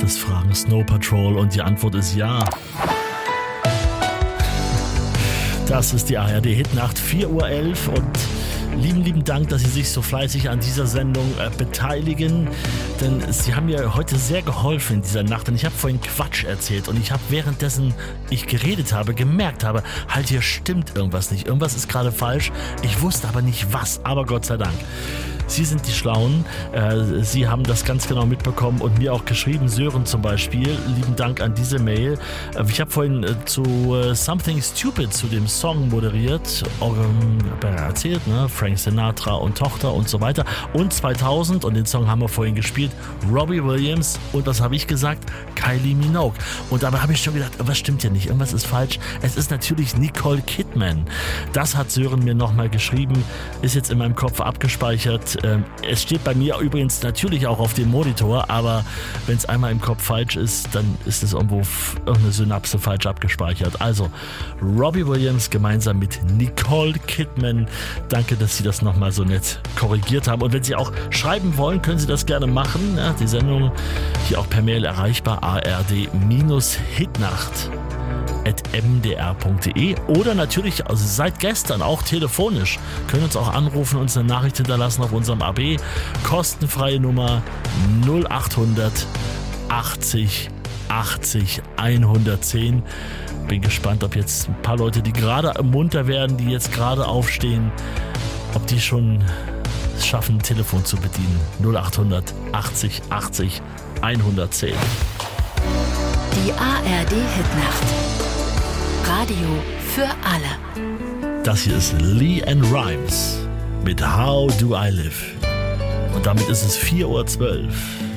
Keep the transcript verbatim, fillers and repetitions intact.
Das fragen Snow Patrol und die Antwort ist ja. Das ist die A R D-Hitnacht, vier Uhr elf und lieben, lieben Dank, dass Sie sich so fleißig an dieser Sendung äh, beteiligen, denn Sie haben mir heute sehr geholfen in dieser Nacht und ich habe vorhin Quatsch erzählt und ich habe währenddessen ich geredet habe, gemerkt habe, halt hier stimmt irgendwas nicht, irgendwas ist gerade falsch, ich wusste aber nicht was, aber Gott sei Dank. Sie sind die Schlauen, äh, Sie haben das ganz genau mitbekommen und mir auch geschrieben, Sören zum Beispiel, lieben Dank an diese Mail. Äh, ich habe vorhin äh, zu äh, Something Stupid, zu dem Song moderiert, ähm, erzählt, ne? Frank Sinatra und Tochter und so weiter und zweitausend und den Song haben wir vorhin gespielt, Robbie Williams und was habe ich gesagt? Kylie Minogue und dabei habe ich schon gedacht, was stimmt hier nicht, irgendwas ist falsch, es ist natürlich Nicole Kidman. Das hat Sören mir nochmal geschrieben, ist jetzt in meinem Kopf abgespeichert. Es steht bei mir übrigens natürlich auch auf dem Monitor, aber wenn es einmal im Kopf falsch ist, dann ist es irgendwo irgendeine Synapse falsch abgespeichert. Also Robbie Williams gemeinsam mit Nicole Kidman. Danke, dass Sie das nochmal so nett korrigiert haben. Und wenn Sie auch schreiben wollen, können Sie das gerne machen. Ja, die Sendung hier auch per Mail erreichbar, A R D-Hitnacht at m d r punkt d e oder natürlich also seit gestern auch telefonisch. Können uns auch anrufen, uns eine Nachricht hinterlassen auf unserem A B. Kostenfreie Nummer null achthundert achtzig achtzig hundertzehn. Bin gespannt, ob jetzt ein paar Leute, die gerade munter werden, die jetzt gerade aufstehen, ob die schon es schaffen, ein Telefon zu bedienen. null achthundert achtzig achtzig hundertzehn. Die A R D-Hitnacht. Radio für alle. Das hier ist LeAnn Rimes mit How Do I Live. Und damit ist es vier Uhr zwölf.